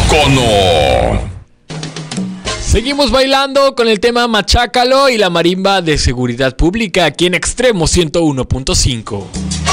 Mexicano. Seguimos bailando con el tema Machácalo y la marimba de seguridad pública aquí en Extremo 101.5.